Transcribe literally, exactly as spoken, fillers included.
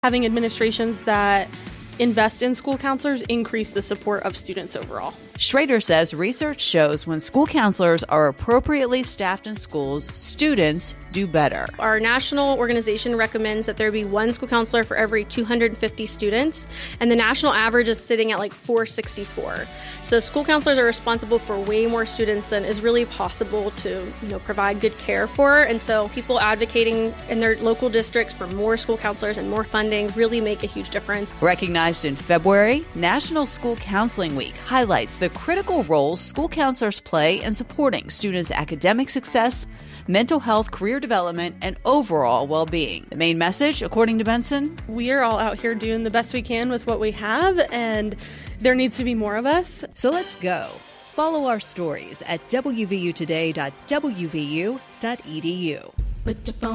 Having administrations that invest in school counselors increase the support of students overall. Schrader says research shows when school counselors are appropriately staffed in schools, students do better. Our national organization recommends that there be one school counselor for every two hundred fifty students, and the national average is sitting at like four sixty-four. So school counselors are responsible for way more students than is really possible to, you know, provide good care for. And so people advocating in their local districts for more school counselors and more funding really make a huge difference. Recognized in February, National School Counseling Week highlights the critical role school counselors play in supporting students' academic success, mental health, career development, and overall well-being. The main message, according to Benson, we are all out here doing the best we can with what we have, and there needs to be more of us. So let's go. Follow our stories at w v u today dot w v u dot e d u.